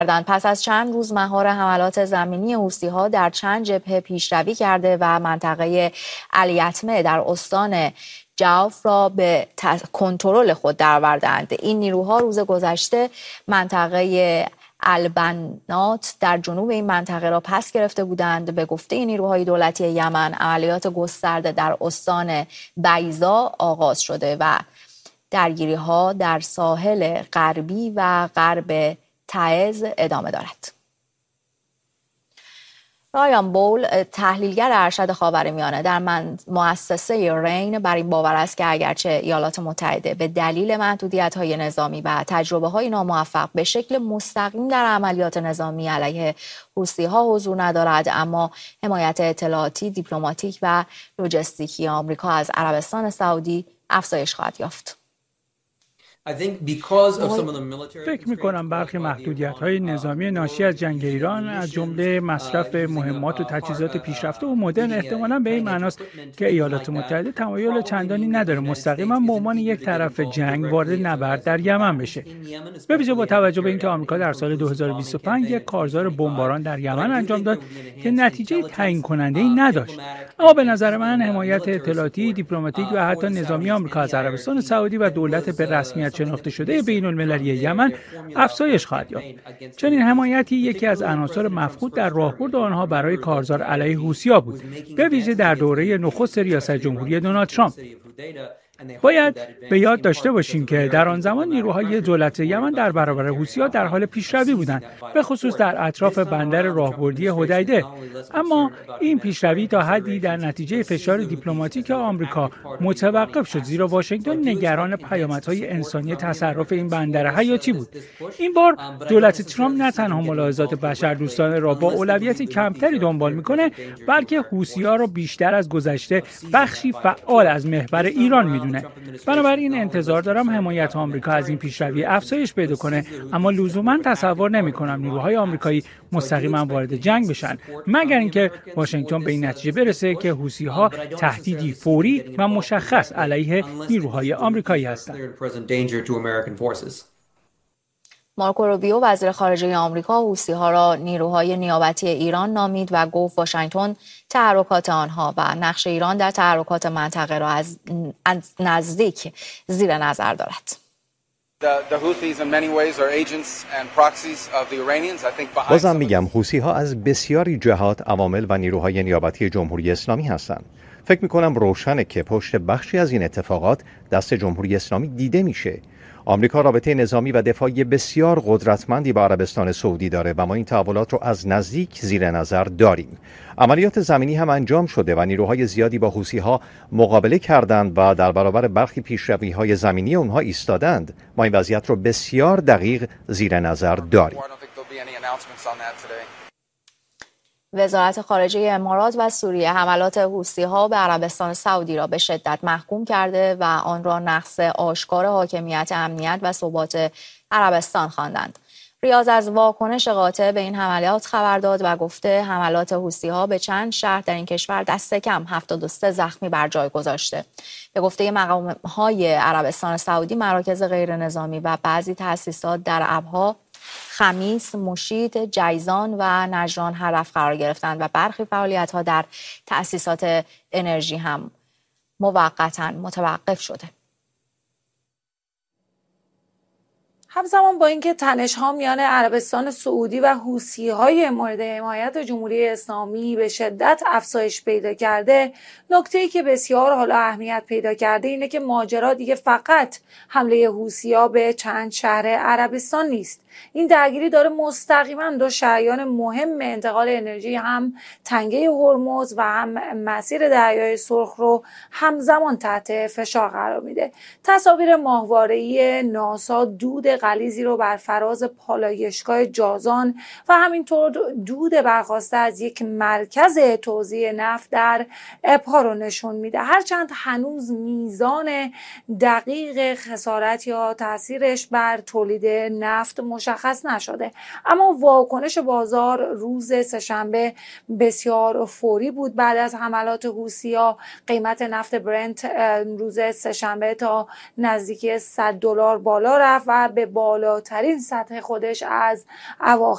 پس از چند روز مهار حملات زمینی حوثی‌ها در چند جبهه پیشروی کرده و منطقه الیتمه در استان جوف را به کنترل خود درآوردند. این نیروها روز گذشته منطقه البنات در جنوب این منطقه را پس گرفته بودند. به گفته نیروهای دولتی یمن عملیات گسترده در استان بیضا آغاز شده و درگیری‌ها در ساحل غربی و غرب تعز ادامه دارد. رایان بول، تحلیلگر ارشد خاورمیانه در مؤسسه رین، بر این باور است که اگرچه ایالات متحده به دلیل محدودیت‌های نظامی و تجربه‌های ناموفق به شکل مستقیم در عملیات نظامی علیه حوثی‌ها حضور ندارد، اما حمایت اطلاعاتی، دیپلماتیک و لوجستیکی آمریکا از عربستان سعودی افزایش خواهد یافت. فکر می‌کنم برخی محدودیت‌های نظامی ناشی از جنگ ایران از جمله مصرف مهمات و تجهیزات پیشرفته و مدرن احتمالاً به این معناست که ایالات متحده تمایل چندانی نداره مستقیما به عنوان یک طرف جنگ وارد نبرد در یمن بشه. به ویژه با توجه به اینکه آمریکا در سال 2025 یک کارزار بمباران در یمن انجام داد که نتیجه تعیین کننده‌ای نداشت. اما به نظر من حمایت اطلاعاتی، دیپلماتیک و حتی نظامی آمریکا از عربستان سعودی و دولت به رسمیت شناخته شده بین‌المللی یمن افزایش خواهد یافت. چنین حمایتی یکی از عناصر مفقود در راهبرد آنها برای کارزار علیه حوثی‌ها بود، به ویژه در دوره نخست ریاست جمهوری دونالد ترامپ. باید به یاد داشته باشیم که در آن زمان نیروهای دولت یمن در برابر حوثی‌ها در حال پیشروی بودند، به خصوص در اطراف بندر راهبردی حدیده. اما این پیشروی تا حدی در نتیجه فشار دیپلماتیک آمریکا متوقف شد، زیرا واشنگتن نگران پیامدهای انسانی تصرف این بندر حیاتی بود. این بار دولت ترامپ نه تنها ملاحظات بشردوستانه را با اولویت کمتری دنبال می‌کنه، بلکه حوثی‌ها را بیشتر از گذشته بخشی فعال از محور ایران می‌دونه. بنابراین انتظار دارم حمایت آمریکا از این پیشروی افزایش پیدا کنه، اما لزوما تصور نمی‌کنم نیروهای آمریکایی مستقیما وارد جنگ بشن، مگر اینکه واشنگتن به این نتیجه برسه که حوثی‌ها تهدیدی فوری و مشخص علیه نیروهای آمریکایی هستند. مارکو روبیو، وزیر خارجه آمریکا، حوثی‌ها را نیروهای نیابتی ایران نامید و گفت واشنگتن تحرکات آنها و نقش ایران در تحرکات منطقه را از نزدیک زیر نظر دارد. بازم میگم حوثی‌ها از بسیاری جهات عوامل و نیروهای نیابتی جمهوری اسلامی هستند. فکر می‌کنم روشنه که پشت بخشی از این اتفاقات دست جمهوری اسلامی دیده میشه. آمریکا رابطه نظامی و دفاعی بسیار قدرتمندی با عربستان سعودی داره و ما این تحولات رو از نزدیک زیر نظر داریم. عملیات زمینی هم انجام شده و نیروهای زیادی با حوثی‌ها مقابله کردند و در برابر برخی پیشروی‌های زمینی اونها ایستادند. ما این وضعیت رو بسیار دقیق زیر نظر داریم. وزارت خارجه امارات و سوریه حملات حوثی‌ها به عربستان سعودی را به شدت محکوم کرده و آن را نقض آشکار حاکمیت، امنیت و ثبات عربستان خواندند. ریاض از واکنش قاطع به این حملات خبر داد و گفته حملات حوثی‌ها به چند شهر در این کشور دست کم 73 زخمی بر جای گذاشته. به گفته مقام‌های عربستان سعودی، مراکز غیرنظامی و بعضی تأسیسات در ابها، خمیس، مشید، جیزان و نجران هدف قرار گرفتند و برخی فعالیت‌ها در تأسیسات انرژی هم موقتاً متوقف شده. همزمان با اینکه تنش‌ها میان عربستان سعودی و حوثی‌های مورد حمایت جمهوری اسلامی به شدت افزایش پیدا کرده، نکته‌ای که بسیار حالا اهمیت پیدا کرده اینه که ماجرا دیگه فقط حمله حوثی‌ها به چند شهر عربستان نیست. این درگیری داره مستقیما دو شریان مهم انتقال انرژی، هم تنگه هرمز و هم مسیر دریای سرخ رو همزمان تحت فشار قرار میده. تصاویر ماهواره‌ای ناسا دود غلیظی رو بر فراز پالایشگاه جازان و همینطور دود برخاسته از یک مرکز توزیع نفت در ابها رو نشون میده. هرچند هنوز میزان دقیق خسارت یا تاثیرش بر تولید نفت مشخص نشده، اما واکنش بازار روز سه‌شنبه بسیار فوری بود. بعد از حملات حوثی‌ها قیمت نفت برنت روز سه‌شنبه تا نزدیکی $100 بالا رفت و به بالاترین سطح خودش از اواخر